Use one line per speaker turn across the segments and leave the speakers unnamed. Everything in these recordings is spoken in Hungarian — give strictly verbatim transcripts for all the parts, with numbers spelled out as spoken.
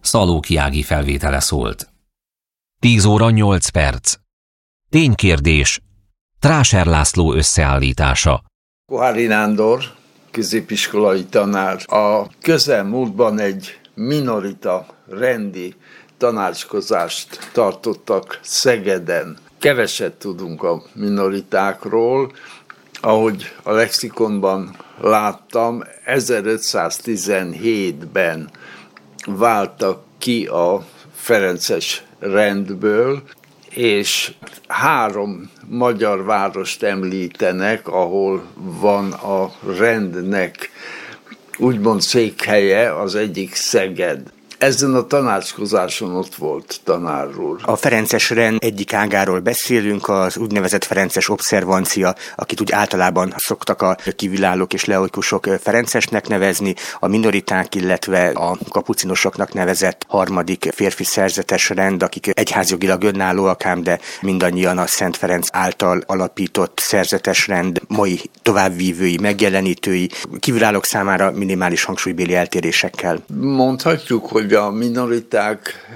Szalóki Ági felvétele szólt. tíz óra nyolc perc. Ténykérdés. Tráser László összeállítása.
Kohári Nándor, középiskolai tanár. A közelmúltban egy minorita rendi tanácskozást tartottak Szegeden. Keveset tudunk a minoritákról, ahogy a lexikonban láttam, ezerötszáztizenhétben váltak ki a ferences rendből, és három magyar várost említenek, ahol van a rendnek úgymond székhelye, az egyik Szeged. Ezen a tanácskozáson ott volt tanár úr.
A ferences rend egyik ágáról beszélünk, az úgynevezett ferences obszervancia, akit úgy általában szoktak a kívülállók és laikusok ferencesnek nevezni, a minoriták, illetve a kapucinosoknak nevezett harmadik férfi szerzetes rend, akik egyházjogilag önállóak ám, de mindannyian a Szent Ferenc által alapított szerzetes rend mai továbbvívői, megjelenítői, kívülállók számára minimális hangsúlybéli eltérésekkel.
Mondhatjuk, hogy a minoriták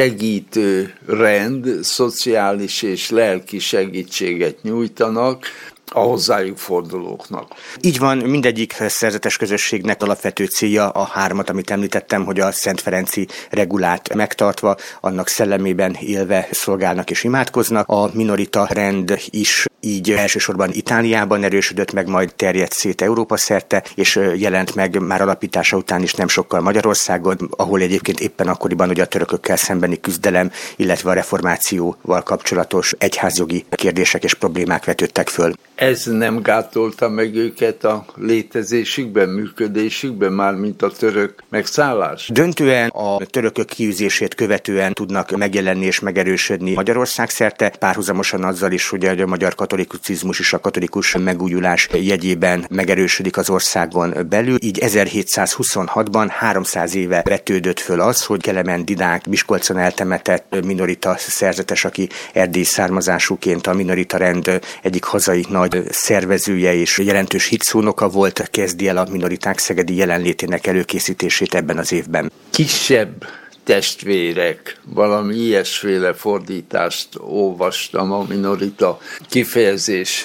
segítő rend, szociális és lelki segítséget nyújtanak a hozzájuk fordulóknak.
Így van, mindegyik szerzetes közösségnek alapvető célja a hármat, amit említettem, hogy a Szent Ferenci regulát megtartva, annak szellemében élve szolgálnak és imádkoznak. A minorita rend is így elsősorban Itáliában erősödött meg, majd terjedt szét Európa szerte, és jelent meg már alapítása után is nem sokkal Magyarországon, ahol egyébként éppen akkoriban ugye a törökökkel szembeni küzdelem, illetve a reformációval kapcsolatos egyházjogi kérdések és problémák vetődtek föl.
Ez nem gátolta meg őket a létezésükben, működésükben, mármint a török megszállás?
Döntően a törökök kiűzését követően tudnak megjelenni és megerősödni Magyarország szerte, párhuzamosan azzal is, hogy a magyar katolicizmus és a katolikus megújulás jegyében megerősödik az országon belül. Így ezerhétszázhuszonhatban háromszáz éve vetődött föl az, hogy Kelemen Dinák Miskolcon eltemetett minorita szerzetes, aki erdélyi származásúként a minorita rend egyik hazai nagy szervezője és jelentős hitszónoka volt, kezdi el a minoriták szegedi jelenlétének előkészítését ebben az évben.
Kisebb testvérek, valami ilyesféle fordítást olvastam a minorita kifejezés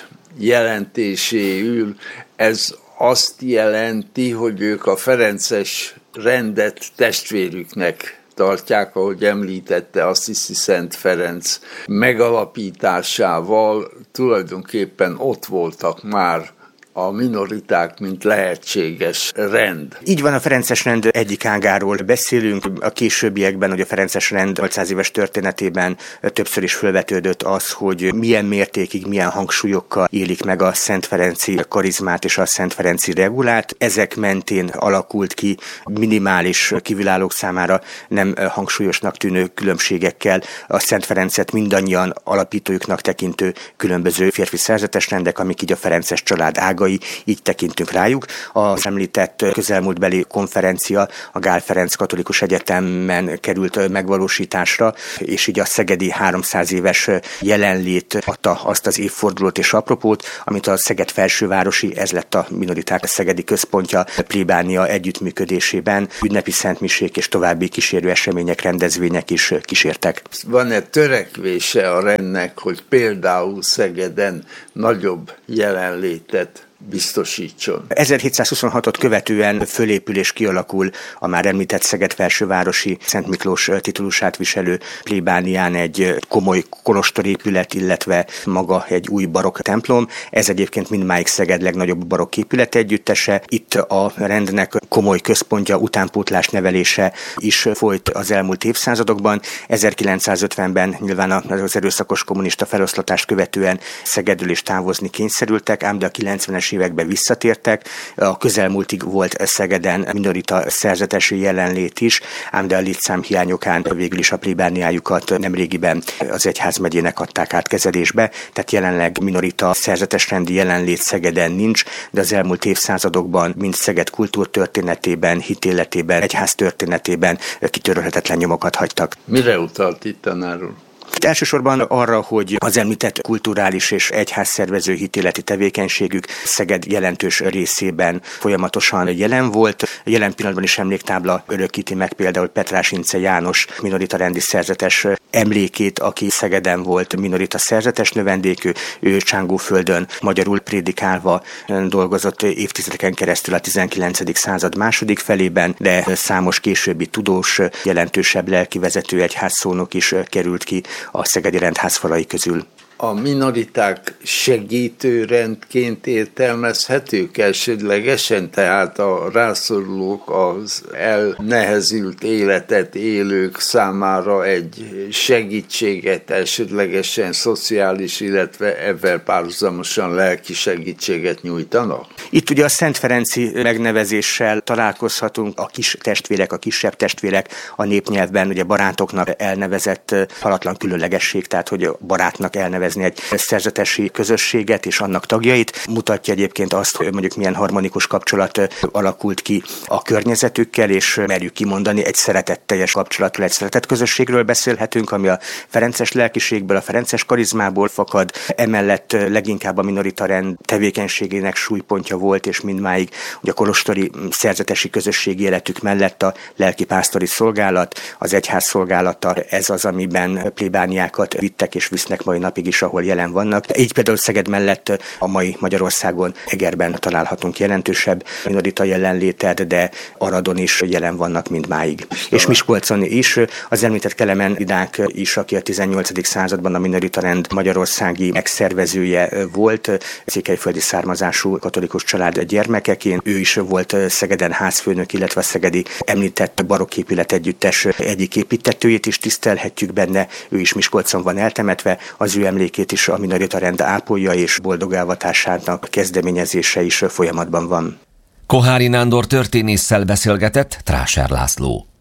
jelentéséül. Ez azt jelenti, hogy ők a ferences rendet testvérüknek tartják, ahogy említette, Assisi Szent Ferenc megalapításával tulajdonképpen ott voltak már a minoriták, mint lehetséges rend.
Így van, a ferences rend egyik ágáról beszélünk. A későbbiekben, hogy a ferences rend nyolcszáz éves történetében többször is felvetődött az, hogy milyen mértékig, milyen hangsúlyokkal élik meg a Szent Ferenci karizmát és a Szent Ferenci regulát. Ezek mentén alakult ki minimális kívülállók számára nem hangsúlyosnak tűnő különbségekkel a Szent Ferencet mindannyian alapítójuknak tekintő különböző férfi szerzetes rendek, amik így a ferences család ága, így tekintünk rájuk. Az említett közelmúltbeli konferencia a Gál Ferenc Katolikus Egyetemen került megvalósításra, és így a szegedi háromszáz éves jelenlét adta azt az évfordulót és apropót, amit a Szeged felsővárosi, ez lett a minoriták szegedi központja, plébánia együttműködésében ünnepi szentmisék és további kísérő események, rendezvények is kísértek.
Van-e törekvése a rendnek, hogy például Szegeden nagyobb jelenlétet biztosítson?
ezerhétszázhuszonhatot követően fölépül és kialakul a már említett Szeged felsővárosi Szent Miklós titulusát viselő plébánián egy komoly kolostorépület, illetve maga egy új barokk templom. Ez egyébként mindmáig Szeged legnagyobb barokk épület együttese. Itt a rendnek komoly központja, utánpótlás nevelése is folyt az elmúlt évszázadokban. ezerkilencszázötvenben nyilván az erőszakos kommunista feloszlatást követően Szegedről is távozni kényszerültek, ám de a kilencvenes években visszatértek. A közelmúltig volt Szegeden minorita szerzetesi jelenlét is, ám de a létszám hiányokán végül is a plébániájukat nemrégiben az egyházmegyének adták át kezelésbe, tehát jelenleg minorita szerzetesrendi jelenlét Szegeden nincs, de az elmúlt évszázadokban mind Szeged kultúrtörténetében, hitéletében, egyház történetében kitörölhetetlen nyomokat hagytak.
Mire utalt itt, tanár úr?
Itt elsősorban arra, hogy az említett kulturális és egyházszervező hitéleti tevékenységük Szeged jelentős részében folyamatosan jelen volt. Jelen pillanatban is emléktábla örökíti meg például Petrás Ince János minorita rendi szerzetes emlékét, aki Szegeden volt minorita szerzetes növendékű, ő Csángóföldön magyarul prédikálva dolgozott évtizedeken keresztül a tizenkilencedik század második felében, de számos későbbi tudós, jelentősebb lelkivezető egyházszónok is került ki a szegedi rendház falai közül.
A minoriták segítőrendként értelmezhetők elsődlegesen, tehát a rászorulók, az elnehezült életet élők számára egy segítséget, elsődlegesen szociális, illetve ezzel párhuzamosan lelki segítséget nyújtanak?
Itt ugye a Szent Ferenci megnevezéssel találkozhatunk, a kis testvérek, a kisebb testvérek a népnyelvben ugye barátoknak elnevezett halatlan különlegesség, tehát hogy barátnak elnevezett egy szerzetesi közösséget és annak tagjait. Mutatja egyébként azt, hogy mondjuk milyen harmonikus kapcsolat alakult ki a környezetükkel, és merjük kimondani, egy szeretetteljes kapcsolatról, egy szeretett közösségről beszélhetünk, ami a ferences lelkiségből, a ferences karizmából fakad. Emellett leginkább a minorita rend tevékenységének súlypontja volt, és mindmáig ugye a kolostori szerzetesi közösségi életük mellett a lelkipásztori szolgálat, az egyház szolgálata, ez az, amiben plébániákat vittek és visznek mai napig is, ahol jelen vannak. Így például Szeged mellett a mai Magyarországon Egerben találhatunk jelentősebb minorita jelenlétet, de Aradon is jelen vannak mindmáig. És Miskolcon is az említett Kelemen Idák is, aki a tizennyolcadik században a minorita rend magyarországi megszervezője volt, székelyföldi származású katolikus család gyermekeként. Ő is volt Szegeden házfőnök, illetve a szegedi említett barokképület együttes egyik építtetőjét is tisztelhetjük benne. Ő is Miskolcon van eltemetve, az ő emlékét is a minorita rend ápolja, és boldog elvatásának kezdeményezése is folyamatban van.
Koháry Nándor történésszel beszélgetett Tráser László.